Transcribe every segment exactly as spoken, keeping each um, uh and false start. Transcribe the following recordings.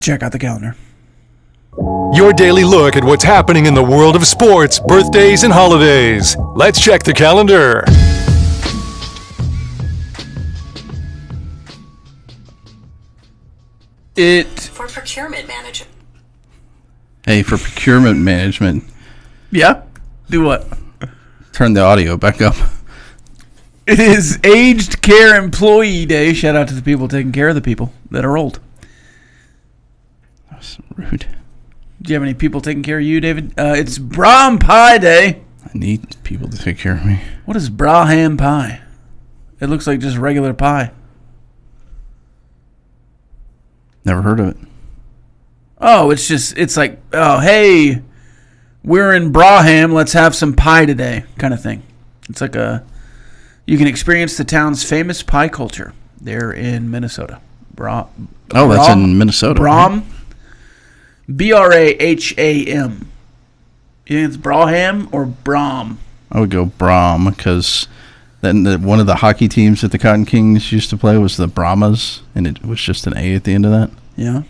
Check out the calendar. Your daily look at what's happening in the world of sports, birthdays, and holidays. Let's check the calendar. It For procurement management. Hey, for procurement management, yeah. Do what? turn the audio back up. It is Aged Care Employee Day. Shout out to the people taking care of the people that are old. That's rude. Do you have any people taking care of you, David? Uh, it's Braham Pie Day. I need people to take care of me. What is Braham pie? It looks like just regular pie. Never heard of it. Oh, it's just, it's like, oh, hey, we're in Braham. Let's have some pie today kind of thing. It's like a, you can experience the town's famous pie culture there in Minnesota. Bra- Oh, that's Brahm- in Minnesota. Brahm. B R A H A M. You think it's Braham or Brahm? I would go Brahm because then the, one of the hockey teams that the Cotton Kings used to play was the Brahmas, and it was just an A at the end of that. Yeah.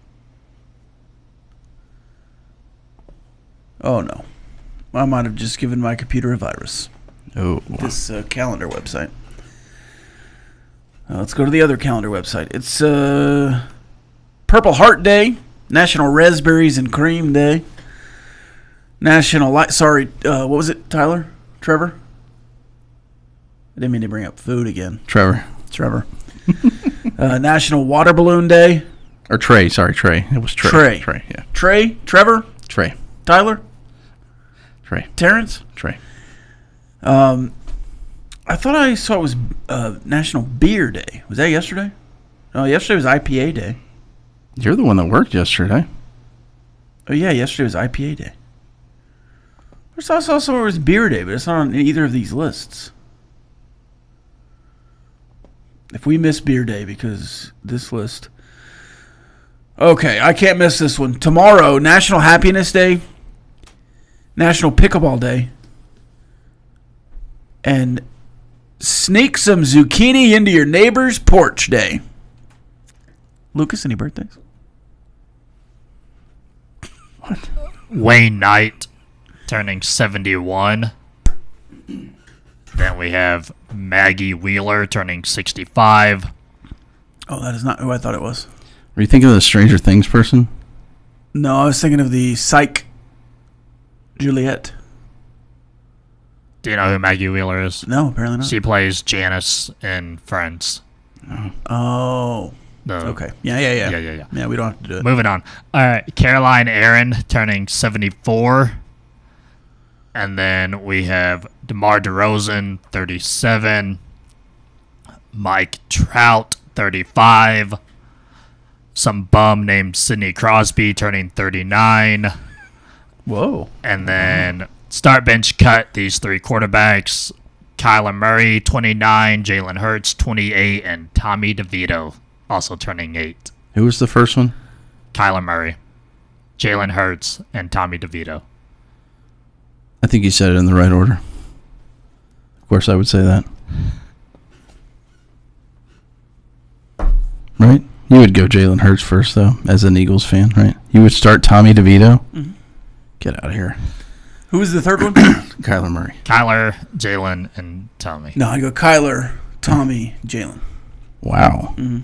Oh, no. I might have just given my computer a virus. Oh, This uh, calendar website. Uh, let's go to the other calendar website. It's uh, Purple Heart Day, National Raspberries and Cream Day, National Light. Sorry, uh, what was it, Tyler? Trevor? I didn't mean to bring up food again. Trevor Trevor. uh, National Water Balloon Day. or Trey? Sorry, Trey. It was Trey. Trey. Trey. Yeah. Trey? Trevor? Trey. Tyler? Trey. Terrence? Trey. Um, I thought I saw it was uh, National Beer Day. Was that yesterday? Oh, yesterday was I P A Day. You're the one that worked yesterday. Oh, yeah, yesterday was I P A Day. I saw saw somewhere it was Beer Day, but it's not on either of these lists. If we miss Beer Day because this list... Okay, I can't miss this one. Tomorrow, National Happiness Day, National Pickleball Day, and Sneak Some Zucchini Into Your Neighbor's Porch Day. Lucas, any birthdays? Wayne Knight turning seventy-one. Then we have Maggie Wheeler turning sixty-five. Oh, that is not who I thought it was. Are you thinking of the Stranger Things person? No, I was thinking of the Psych Juliet. Do you know who Maggie Wheeler is? No, apparently not. She plays Janice in Friends. Oh, The, okay. Yeah, yeah, yeah. Yeah, yeah, yeah. Yeah, we don't have to do it. Moving on. All right, Caroline Aaron turning seventy-four. And then we have DeMar DeRozan, thirty-seven. Mike Trout, thirty-five. Some bum named Sidney Crosby turning thirty-nine. Whoa. And then start bench cut, these three quarterbacks. Kyler Murray, twenty-nine. Jalen Hurts, twenty-eight. And Tommy DeVito, also turning eight. Who was the first one? Kyler Murray, Jalen Hurts, and Tommy DeVito. I think you said it in the right order. Of course, I would say that. Right? You would go Jalen Hurts first, though, as an Eagles fan, right? You would start Tommy DeVito. Mm-hmm. Get out of here. Who was the third one? Kyler Murray. Kyler, Jalen, and Tommy. No, I go Kyler, Tommy, Jalen. Wow. Mm-hmm.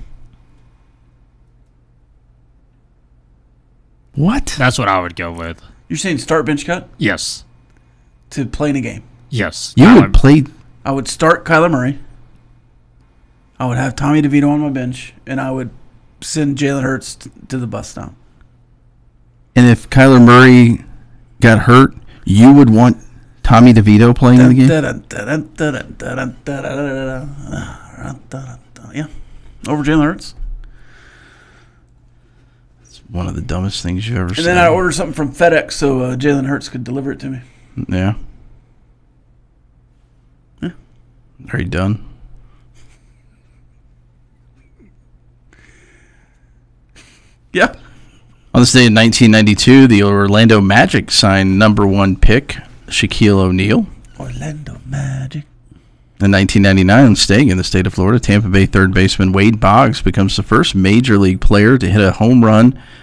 What? That's what I would go with. You're saying start bench cut Yes. to play in a game. Yes. You Kyler- would play... I would start Kyler Murray. I would have Tommy DeVito on my bench, and I would send Jalen Hurts t- to the bus stop. And if Kyler Murray got hurt, you would want Tommy DeVito playing in the game? Yeah. Over Jalen Hurts. It's one of the dumbest things you've ever And said. then I order something from FedEx so uh, Jalen Hurts could deliver it to me. Yeah. Yeah. Are you done? Yeah. On this day in nineteen ninety-two, the Orlando Magic signed number one pick Shaquille O'Neal. Orlando Magic. And In nineteen ninety-nine, staying in the state of Florida, Tampa Bay third baseman Wade Boggs becomes the first major league player to hit a home run